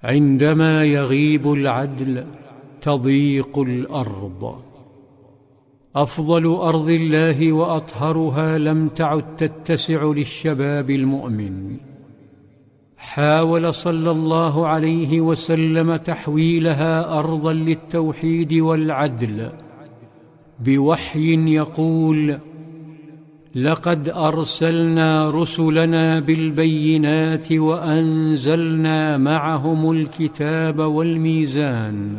عندما يغيب العدل تضيق الأرض. أفضل أرض الله وأطهرها لم تعد تتسع للشباب المؤمن. حاول صلى الله عليه وسلم تحويلها أرضا للتوحيد والعدل بوحي يقول: لقد أرسلنا رسلنا بالبينات وأنزلنا معهم الكتاب والميزان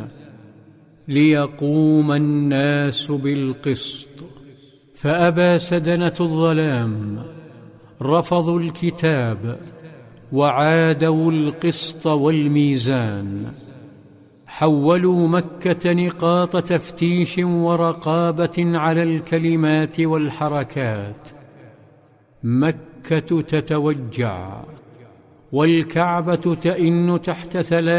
ليقوم الناس بالقسط، فأبى سدنة الظلام، رفضوا الكتاب وعادوا القسط والميزان. حولوا مكة نقاط تفتيش ورقابة على الكلمات والحركات. مكة تتوجع والكعبة تئن تحت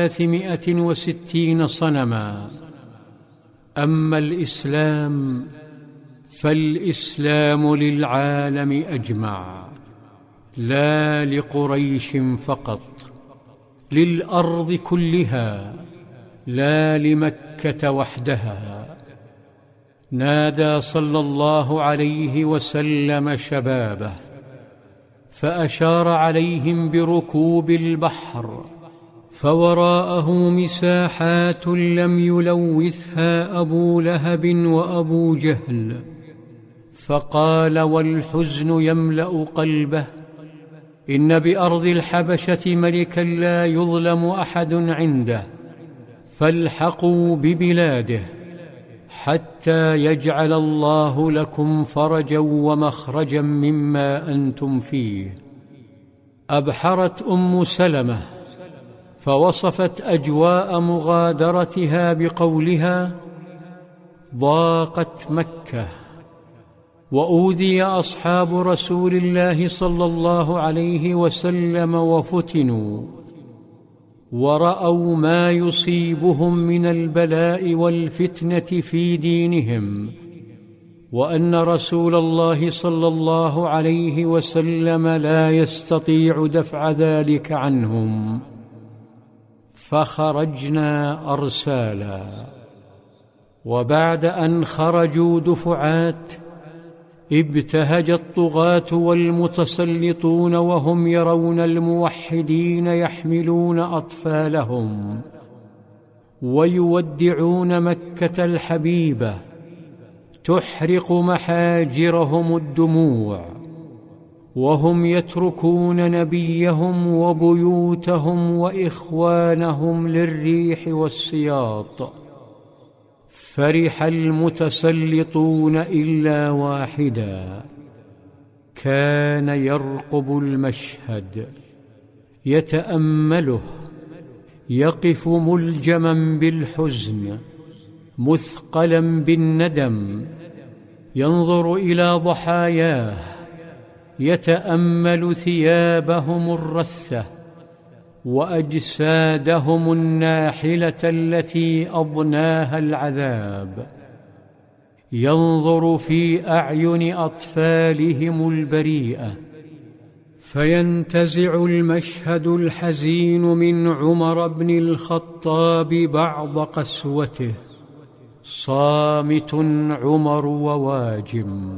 360 صنما. أما الإسلام فالإسلام للعالم أجمع، لا لقريش فقط، للأرض كلها، لا لمكة وحدها. نادى صلى الله عليه وسلم شبابه فأشار عليهم بركوب البحر، فوراءه مساحات لم يلوثها أبو لهب وأبو جهل، فقال والحزن يملأ قلبه: إن بأرض الحبشة ملكا لا يظلم أحد عنده، فالحقوا ببلاده حتى يجعل الله لكم فرجا ومخرجا مما أنتم فيه. أبحرت أم سلمة فوصفت أجواء مغادرتها بقولها: ضاقت مكة، وأوذي أصحاب رسول الله صلى الله عليه وسلم وفتنوا، ورأوا ما يصيبهم من البلاء والفتنة في دينهم، وأن رسول الله صلى الله عليه وسلم لا يستطيع دفع ذلك عنهم. فخرجنا أرسالا، وبعد أن خرجوا دفعات ابتهج الطغاة والمتسلطون وهم يرون الموحدين يحملون أطفالهم ويودعون مكة الحبيبة، تحرق محاجرهم الدموع، وهم يتركون نبيهم وبيوتهم وإخوانهم للريح والسياط. فرح المتسلطون إلا واحدا كان يرقب المشهد يتأمله، يقف ملجما بالحزن مثقلا بالندم، ينظر إلى ضحاياه، يتأمل ثيابهم الرثة وأجسادهم الناحلة التي أضناها العذاب، ينظر في أعين أطفالهم البريئة. فينتزع المشهد الحزين من عمر بن الخطاب بعض قسوته، صامت عمر وواجم،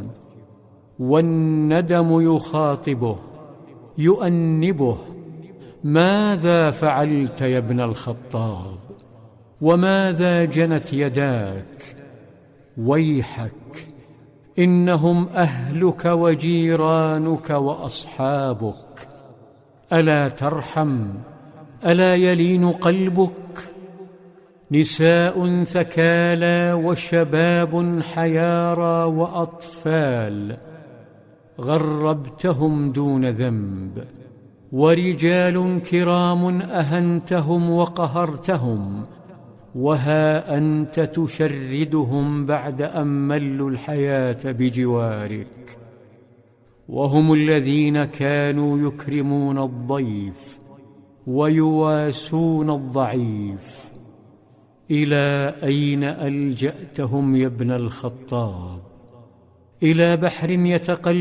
والندم يخاطبه يؤنبه: ماذا فعلت يا ابن الخطاب؟ وماذا جنت يداك؟ ويحك، إنهم أهلك وجيرانك وأصحابك، ألا ترحم؟ ألا يلين قلبك؟ نساء ثكالى وشباب حيارى وأطفال غربتهم دون ذنب، ورجال كرام أهنتهم وقهرتهم، وها أنت تشردهم بعد أن ملوا الحياة بجوارك. وهم الذين كانوا يكرمون الضيف ويواسون الضعيف. إلى أين ألجأتهم يا ابن الخطاب؟ إلى بحر يتقلب